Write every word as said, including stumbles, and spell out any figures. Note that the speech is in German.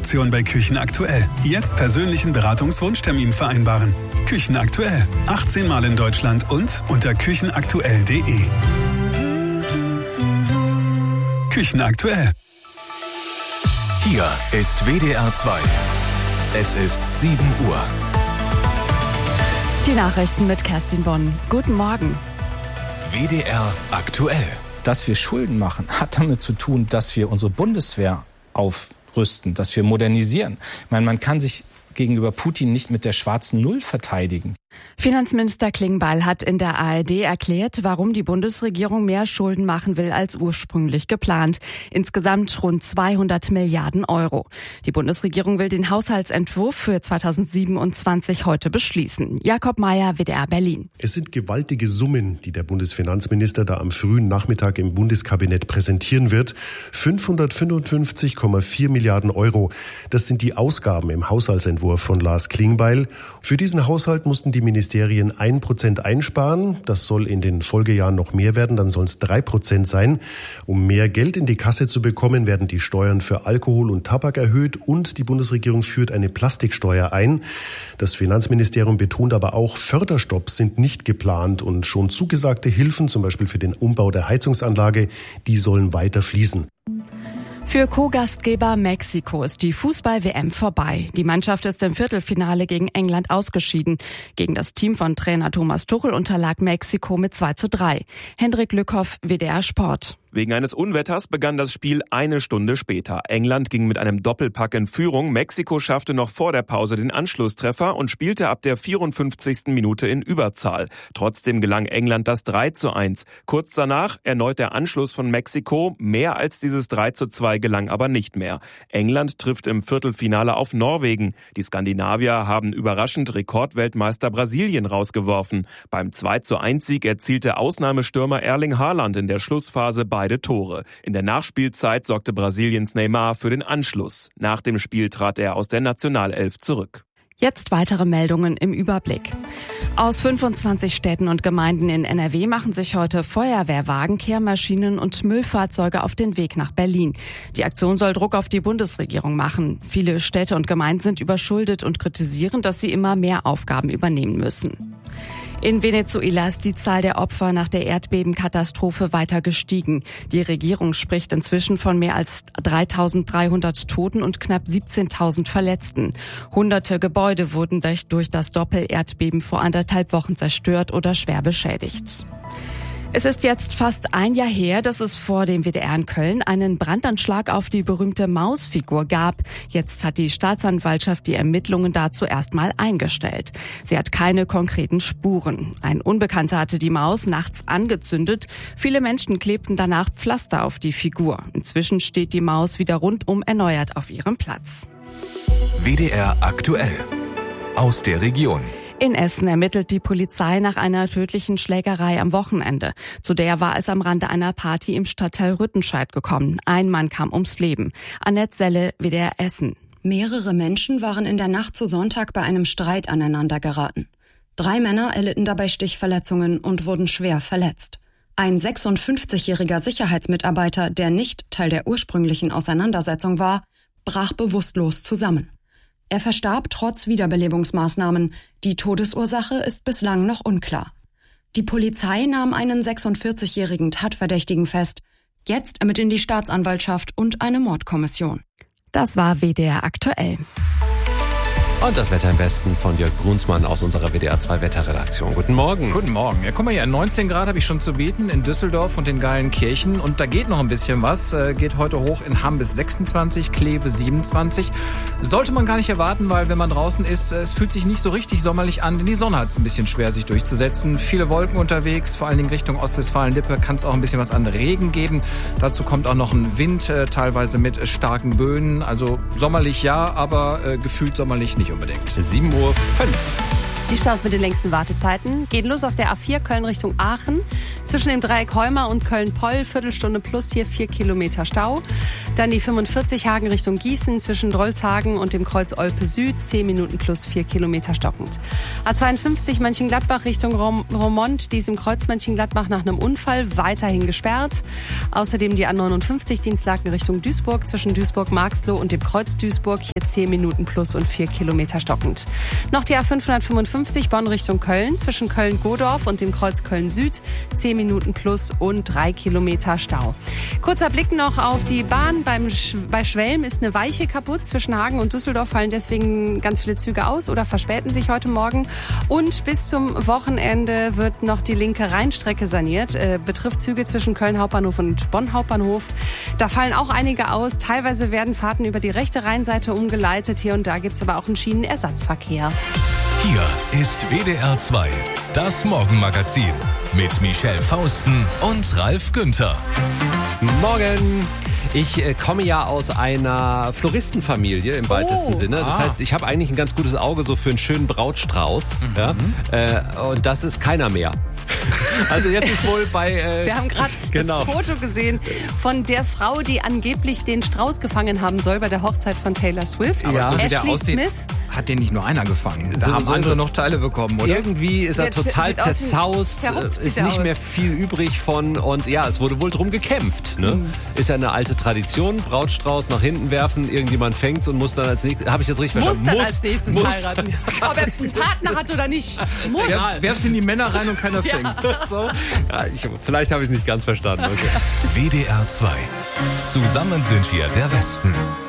Sonderaktion bei Küchen aktuell. Jetzt persönlichen Beratungswunschtermin vereinbaren. Küchen aktuell. achtzehn Mal in Deutschland und unter küchenaktuell punkt de. Küchen aktuell. Hier ist W D R zwei. Es ist sieben Uhr. Die Nachrichten mit Kerstin Bonn. Guten Morgen. W D R aktuell. Dass wir Schulden machen, hat damit zu tun, dass wir unsere Bundeswehr aufrüsten, dass wir modernisieren. Ich meine, man kann sich gegenüber Putin nicht mit der schwarzen Null verteidigen. Finanzminister Klingbeil hat in der A R D erklärt, warum die Bundesregierung mehr Schulden machen will als ursprünglich geplant. Insgesamt rund zweihundert Milliarden Euro. Die Bundesregierung will den Haushaltsentwurf für zweitausendsiebenundzwanzig heute beschließen. Jakob Mayer, W D R Berlin. Es sind gewaltige Summen, die der Bundesfinanzminister da am frühen Nachmittag im Bundeskabinett präsentieren wird. fünfhundertfünfundfünfzig Komma vier Milliarden Euro. Das sind die Ausgaben im Haushaltsentwurf von Lars Klingbeil. Für diesen Haushalt mussten die Ministerien ein Prozent einsparen. Das soll in den Folgejahren noch mehr werden, dann sollen es drei Prozent sein. Um mehr Geld in die Kasse zu bekommen, werden die Steuern für Alkohol und Tabak erhöht und die Bundesregierung führt eine Plastiksteuer ein. Das Finanzministerium betont aber auch, Förderstopps sind nicht geplant und schon zugesagte Hilfen, zum Beispiel für den Umbau der Heizungsanlage, die sollen weiter fließen. Für Co-Gastgeber Mexiko ist die Fußball-W M vorbei. Die Mannschaft ist im Viertelfinale gegen England ausgeschieden. Gegen das Team von Trainer Thomas Tuchel unterlag Mexiko mit zwei zu drei. Hendrik Lückhoff, W D R Sport. Wegen eines Unwetters begann das Spiel eine Stunde später. England ging mit einem Doppelpack in Führung. Mexiko schaffte noch vor der Pause den Anschlusstreffer und spielte ab der vierundfünfzigsten Minute in Überzahl. Trotzdem gelang England das drei zu eins. Kurz danach erneut der Anschluss von Mexiko. Mehr als dieses drei zu zwei gelang aber nicht mehr. England trifft im Viertelfinale auf Norwegen. Die Skandinavier haben überraschend Rekordweltmeister Brasilien rausgeworfen. Beim zwei zu eins Sieg erzielte Ausnahmestürmer Erling Haaland in der Schlussphase beide Tore. In der Nachspielzeit sorgte Brasiliens Neymar für den Anschluss. Nach dem Spiel trat er aus der Nationalelf zurück. Jetzt weitere Meldungen im Überblick. Aus fünfundzwanzig Städten und Gemeinden in N R W machen sich heute Feuerwehrwagen, Kehrmaschinen und Müllfahrzeuge auf den Weg nach Berlin. Die Aktion soll Druck auf die Bundesregierung machen. Viele Städte und Gemeinden sind überschuldet und kritisieren, dass sie immer mehr Aufgaben übernehmen müssen. In Venezuela ist die Zahl der Opfer nach der Erdbebenkatastrophe weiter gestiegen. Die Regierung spricht inzwischen von mehr als dreitausenddreihundert Toten und knapp siebzehntausend Verletzten. Hunderte Gebäude wurden durch das Doppel-Erdbeben vor anderthalb Wochen zerstört oder schwer beschädigt. Es ist jetzt fast ein Jahr her, dass es vor dem W D R in Köln einen Brandanschlag auf die berühmte Mausfigur gab. Jetzt hat die Staatsanwaltschaft die Ermittlungen dazu erstmal eingestellt. Sie hat keine konkreten Spuren. Ein Unbekannter hatte die Maus nachts angezündet. Viele Menschen klebten danach Pflaster auf die Figur. Inzwischen steht die Maus wieder rundum erneuert auf ihrem Platz. W D R aktuell. Aus der Region. In Essen ermittelt die Polizei nach einer tödlichen Schlägerei am Wochenende. Zu der war es am Rande einer Party im Stadtteil Rüttenscheid gekommen. Ein Mann kam ums Leben. Annette Selle, W D R Essen. Mehrere Menschen waren in der Nacht zu Sonntag bei einem Streit aneinander geraten. Drei Männer erlitten dabei Stichverletzungen und wurden schwer verletzt. Ein sechsundfünfzigjähriger Sicherheitsmitarbeiter, der nicht Teil der ursprünglichen Auseinandersetzung war, brach bewusstlos zusammen. Er verstarb trotz Wiederbelebungsmaßnahmen. Die Todesursache ist bislang noch unklar. Die Polizei nahm einen sechsundvierzigjährigen Tatverdächtigen fest. Jetzt ermitteln die Staatsanwaltschaft und eine Mordkommission. Das war W D R aktuell. Und das Wetter im Westen von Jörg Brunsmann aus unserer W D R zwei Wetterredaktion. Guten Morgen. Guten Morgen. Ja, guck mal hier, neunzehn Grad habe ich schon zu bieten in Düsseldorf und in Geilenkirchen. Und da geht noch ein bisschen was. Äh, geht heute hoch in Hamm bis sechsundzwanzig, Kleve siebenundzwanzig. Sollte man gar nicht erwarten, weil wenn man draußen ist, es fühlt sich nicht so richtig sommerlich an, denn die Sonne hat es ein bisschen schwer, sich durchzusetzen. Viele Wolken unterwegs, vor allen Dingen Richtung Ostwestfalen-Lippe kann es auch ein bisschen was an Regen geben. Dazu kommt auch noch ein Wind, äh, teilweise mit starken Böen. Also sommerlich ja, aber äh, gefühlt sommerlich nicht unbedingt. sieben Uhr fünf. Die Staus mit den längsten Wartezeiten gehen los auf der A vier Köln Richtung Aachen. Zwischen dem Dreieck Heuma und Köln-Poll, Viertelstunde plus hier vier Kilometer Stau. Dann die fünfundvierzig Hagen Richtung Gießen zwischen Drolshagen und dem Kreuz Olpe Süd, zehn Minuten plus vier Kilometer stockend. A zweiundfünfzig Mönchengladbach Richtung Rom- Romont, diesem Kreuz Mönchengladbach nach einem Unfall weiterhin gesperrt. Außerdem die A neunundfünfzig Dienstlaken Richtung Duisburg zwischen Duisburg-Marxloh und dem Kreuz Duisburg, hier zehn Minuten plus und vier Kilometer stockend. Noch die A fünfhundertfünfundfünfzig Bonn Richtung Köln zwischen Köln-Godorf und dem Kreuz Köln Süd, zehn Minuten plus und drei Kilometer Stau. Kurzer Blick noch auf die Bahn. Beim Sch- bei Schwelm ist eine Weiche kaputt. Zwischen Hagen und Düsseldorf fallen deswegen ganz viele Züge aus oder verspäten sich heute Morgen. Und bis zum Wochenende wird noch die linke Rheinstrecke saniert. Äh, betrifft Züge zwischen Köln Hauptbahnhof und Bonn Hauptbahnhof. Da fallen auch einige aus. Teilweise werden Fahrten über die rechte Rheinseite umgeleitet. Hier und da gibt es aber auch einen Schienenersatzverkehr. Hier ist W D R zwei, das Morgenmagazin mit Michelle Fausten und Ralf Günther. Morgen. Ich äh, komme ja aus einer Floristenfamilie im weitesten Oh. Sinne. Das Ah. heißt, ich habe eigentlich ein ganz gutes Auge so für einen schönen Brautstrauß. Mhm. Ja? Äh, und das ist keiner mehr. Also jetzt ist wohl bei... Äh, Wir haben gerade genau. das Foto gesehen von der Frau, die angeblich den Strauß gefangen haben soll bei der Hochzeit von Taylor Swift. Aber so wie der Ashley aussieht, Smith. hat den nicht nur einer gefangen. Da So- haben so andere das- noch Teile bekommen, oder? Irgendwie ist er Sieht- total sieht aus wie- zerzaust, zerrupft äh, sieht ist er nicht aus. mehr viel übrig von und ja, es wurde wohl drum gekämpft. Ne? Mhm. Ist ja eine alte Tradition, Brautstrauß nach hinten werfen, irgendjemand fängt's und muss dann als nächstes, habe ich das richtig Muss verstanden? dann als nächstes muss. heiraten. Ob er einen Partner hat oder nicht. Muss. Werf, werfst in die Männer rein und keiner fängt. So? Ja, ich, vielleicht habe ich es nicht ganz verstanden. Okay. W D R zwei. Zusammen sind wir der Westen.